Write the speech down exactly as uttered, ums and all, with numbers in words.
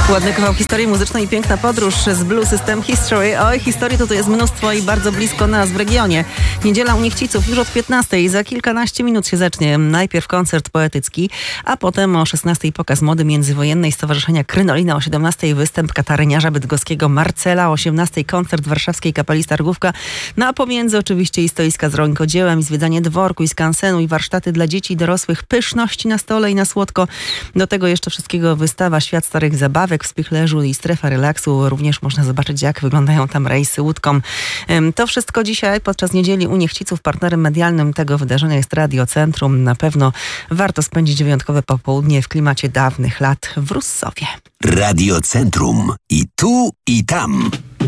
Ładny kawał historii muzycznej i piękna podróż z Blue System History. Oj, historii to tu jest mnóstwo i bardzo blisko nas w regionie. Niedziela u Niechciców już od piętnastej. Za kilkanaście minut się zacznie. Najpierw koncert poetycki, a potem o szesnastej pokaz mody międzywojennej Stowarzyszenia Krynolina, o siedemnastej występ kataryniarza bydgoskiego Marcela, o osiemnastej koncert warszawskiej kapeli Stargówka. No a pomiędzy oczywiście i stoiska z rękodziełem, i zwiedzanie dworku, i skansenu, i warsztaty dla dzieci i dorosłych. Pyszności na stole i na słodko. Do tego jeszcze wszystkiego wystawa Świat Starych Zabawek w Spichlerzu i strefa relaksu. Również można zobaczyć, jak wyglądają tam rejsy łódką. To wszystko dzisiaj podczas niedzieli u Niechciców. Partnerem medialnym tego wydarzenia jest Radio Centrum. Na pewno warto spędzić wyjątkowe popołudnie w klimacie dawnych lat w Russowie. Radio Centrum. I tu, i tam.